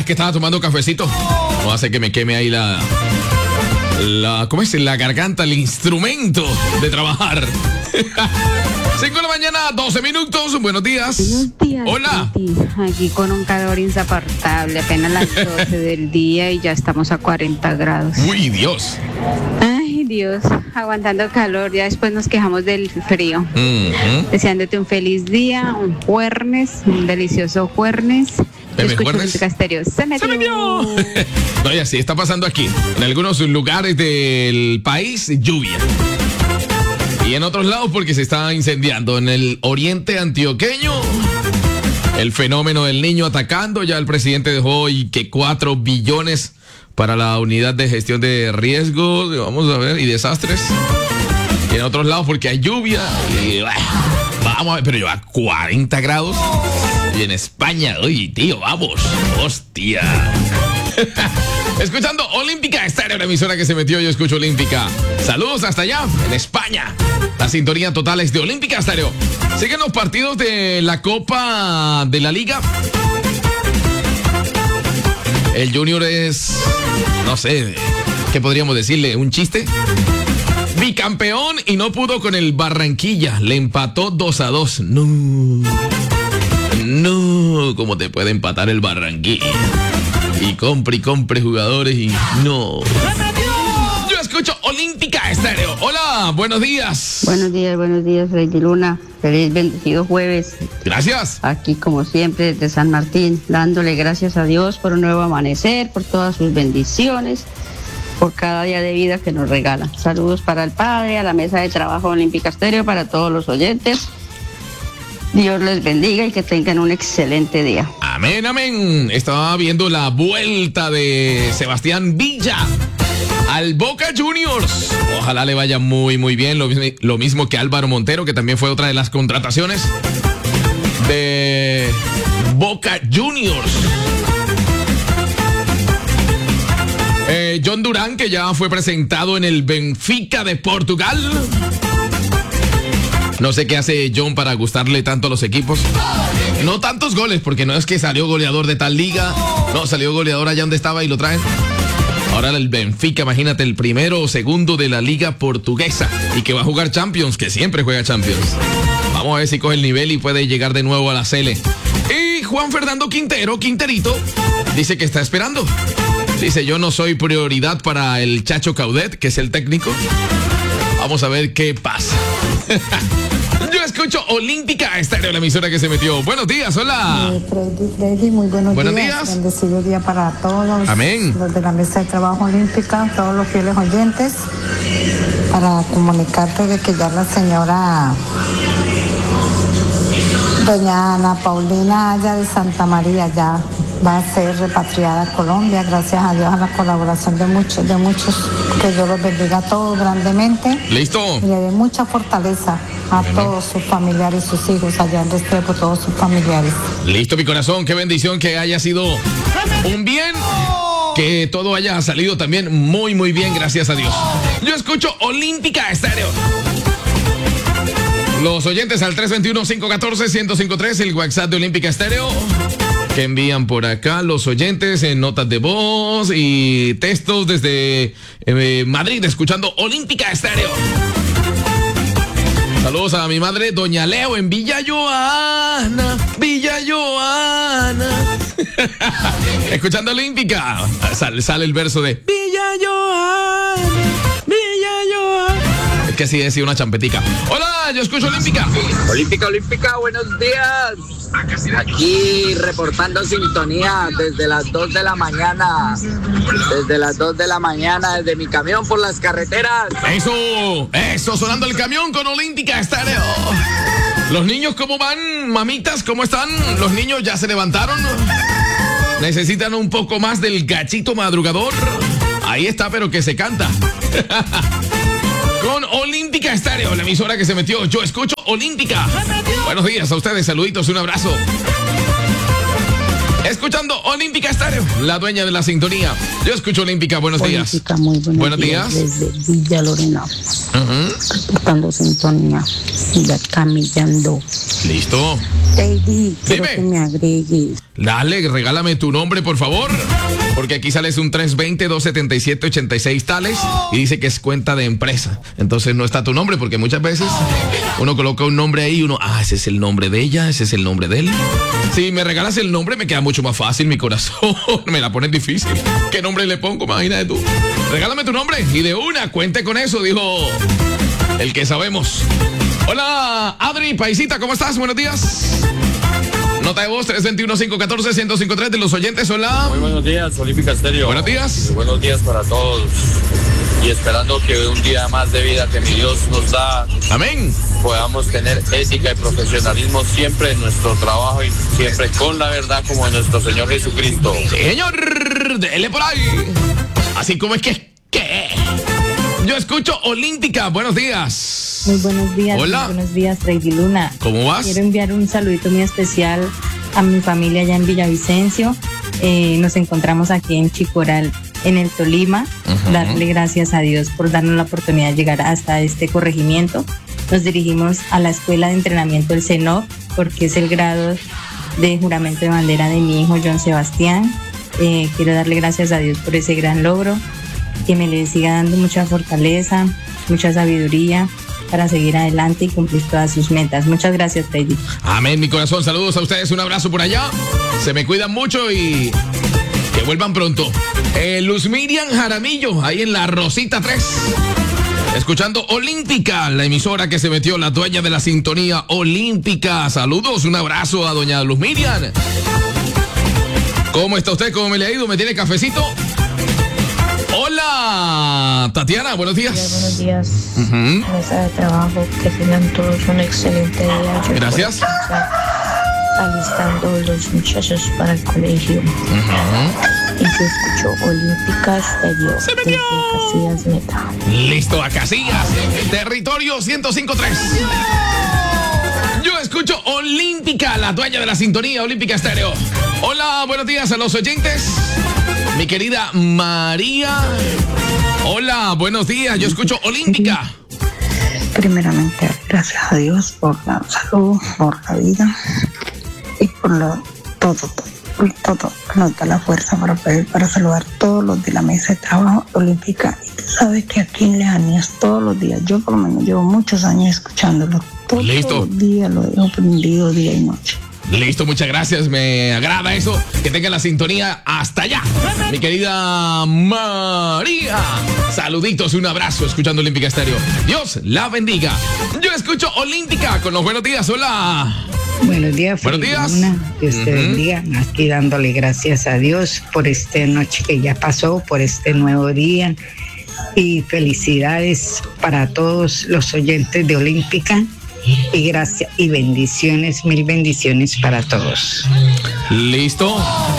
es que estaba tomando cafecito. No hace que me queme ahí ¿cómo es? La garganta, el instrumento de trabajar. 5 de la mañana, 12 minutos. Buenos días. Buenos días. Hola. Aquí con un calor insoportable, apenas las 12 del día y ya estamos a 40 grados. Uy, Dios. Ay, Dios, aguantando calor, ya después nos quejamos del frío. Deseándote un feliz día, un jueves, un delicioso jueves. Escucho música estéreo. Se metió. No, y así está pasando aquí. En algunos lugares del país, lluvia. Y en otros lados porque se está incendiando. En el oriente antioqueño, el fenómeno del niño atacando. Ya el presidente dejó hoy que 4 billones para la unidad de gestión de riesgos, vamos a ver, y desastres. Y en otros lados porque hay lluvia. Y vamos a ver, pero lleva 40 grados. Y en España, oye, tío, vamos. Hostia. Escuchando Olímpica Estéreo, la emisora que se metió. Yo escucho Olímpica. Saludos hasta allá, en España. La sintonía total es de Olímpica Estéreo. Siguen los partidos de la Copa de la Liga. El Junior es, no sé, ¿qué podríamos decirle? ¿Un chiste? Bicampeón y no pudo con el Barranquilla. Le empató 2-2. No, ¿cómo te puede empatar el Barranquilla? Y compre jugadores y no. Yo escucho Olímpica Estéreo. Hola, buenos días. Buenos días, Lady Luna. Feliz bendecido jueves. Gracias. Aquí, como siempre, desde San Martín, dándole gracias a Dios por un nuevo amanecer, por todas sus bendiciones, por cada día de vida que nos regala. Saludos para el Padre, a la mesa de trabajo Olímpica Estéreo, para todos los oyentes. Dios les bendiga y que tengan un excelente día. Amén, amén. Estaba viendo la vuelta de Sebastián Villa al Boca Juniors. Ojalá le vaya muy, muy bien. Lo mismo que Álvaro Montero, que también fue otra de las contrataciones de Boca Juniors. John Durán, que ya fue presentado en el Benfica de Portugal. No sé qué hace John para gustarle tanto a los equipos. No tantos goles, porque no es que salió goleador de tal liga. No, salió goleador allá donde estaba y lo traen. Ahora el Benfica, imagínate, el primero o segundo de la liga portuguesa. Y que va a jugar Champions, que siempre juega Champions. Vamos a ver si coge el nivel y puede llegar de nuevo a la Sele. Y Juan Fernando Quinterito, dice que está esperando. Dice, yo no soy prioridad para el Chacho Caudet, que es el técnico. Vamos a ver qué pasa. Yo escucho Olímpica Estéreo, la emisora que se metió. Buenos días, hola. Freddy, muy buenos días. Bendecido día para todos. Amén. Los de la mesa de trabajo olímpica, todos los fieles oyentes, para comunicarte de que ya la señora doña Ana Paulina Aya de Santa María ya va a ser repatriada a Colombia, gracias a Dios, a la colaboración de muchos, que Dios los bendiga a todos grandemente. Listo. Y le dé mucha fortaleza a todos sus familiares, sus hijos allá en Restrepo, todos sus familiares. Listo, mi corazón, qué bendición que haya sido un bien, que todo haya salido también muy, muy bien, gracias a Dios. Yo escucho Olímpica Estéreo. Los oyentes al 321-514-1053, el WhatsApp de Olímpica Estéreo, que envían por acá los oyentes en notas de voz y textos desde Madrid, escuchando Olímpica Estéreo. Saludos a mi madre, doña Leo, en Villa Joana. Escuchando Olímpica. Sale el verso de Villa Joana. Es que así decía una champetica. Hola, yo escucho Olímpica. Olímpica, buenos días. Aquí reportando sintonía desde las 2 de la mañana. Desde mi camión por las carreteras. Eso, sonando el camión con Olímpica Estéreo. Los niños, ¿cómo van? Mamitas, ¿cómo están? Los niños ya se levantaron. Necesitan un poco más del gachito madrugador. Ahí está, pero que se canta. Con Olímpica Estéreo, la emisora que se metió. Yo escucho Olímpica. Buenos días a ustedes, saluditos, un abrazo. Escuchando Olímpica Estéreo, la dueña de la sintonía. Yo escucho Olímpica, buenos días. Olímpica, muy buenos días. Desde Villa Lorena. Reportando sintonía. Ya camillando. Listo. Lady, quiero que me agregues. Dale, regálame tu nombre, por favor. Porque aquí sales un 320-277-86 tales y dice que es cuenta de empresa. Entonces no está tu nombre porque muchas veces uno coloca un nombre ahí y uno, ese es el nombre de ella, ese es el nombre de él. Si me regalas el nombre me queda mucho más fácil, mi corazón. Me la pones difícil. ¿Qué nombre le pongo? Imagínate tú. Regálame tu nombre y de una, cuente con eso, dijo el que sabemos. Hola, Adri, paisita, ¿cómo estás? Buenos días. Nota de voz 321-514-1053 de los oyentes. Hola. Muy buenos días, Olímpica Estéreo. Buenos días. Buenos días para todos. Y esperando que un día más de vida que mi Dios nos da. Amén. Podamos tener ética y profesionalismo siempre en nuestro trabajo y siempre con la verdad como en nuestro Señor Jesucristo. Señor, dele por ahí. Así como es que. Yo escucho Olímpica. Buenos días. Muy buenos días. Hola. Muy buenos días, Lady Luna. ¿Cómo vas? Quiero enviar un saludito muy especial a mi familia allá en Villavicencio. Nos encontramos aquí en Chicoral, en el Tolima. Darle gracias a Dios por darnos la oportunidad de llegar hasta este corregimiento. Nos dirigimos a la Escuela de Entrenamiento del CENOP porque es el grado de juramento de bandera de mi hijo John Sebastián. Quiero darle gracias a Dios por ese gran logro, que me le siga dando mucha fortaleza, mucha sabiduría para seguir adelante y cumplir todas sus metas. Muchas gracias, Freddy. Amén, mi corazón. Saludos a ustedes, un abrazo por allá. Se me cuidan mucho y que vuelvan pronto. Luz Miriam Jaramillo, ahí en la Rosita 3. Escuchando Olímpica, la emisora que se metió, la dueña de la sintonía Olímpica. Saludos, un abrazo a doña Luz Miriam. ¿Cómo está usted? ¿Cómo me le ha ido? ¿Me tiene cafecito? Hola, Tatiana, buenos días. Buenos días. Mesa de trabajo, que tengan todos un excelente día. Gracias. Alistando los muchachos para el colegio. Y yo escucho Olímpica Estéreo desde Casillas Meta. Listo, a Casillas, territorio 105.3. Yo escucho Olímpica, la dueña de la sintonía Olímpica Estéreo. Hola, buenos días a los oyentes. Mi querida María. Hola, buenos días. Yo escucho Olímpica. Primeramente, gracias a Dios por la salud, por la vida y por todo. Nos da la fuerza para saludar todos los de la mesa de trabajo Olímpica. Y tú sabes que aquí en Lejanías todos los días, yo por lo menos llevo muchos años escuchándolo. Todos los días lo dejo prendido día y noche. Listo, muchas gracias, me agrada eso, que tenga la sintonía hasta allá. Mi querida María, saluditos, un abrazo, escuchando Olímpica Estéreo. Dios la bendiga. Yo escucho Olímpica con los buenos días, hola. Buenos días, buenos días. Dios te bendiga, aquí dándole gracias a Dios por esta noche que ya pasó, por este nuevo día. Y felicidades para todos los oyentes de Olímpica. Y gracias y bendiciones, mil bendiciones para todos. Listo.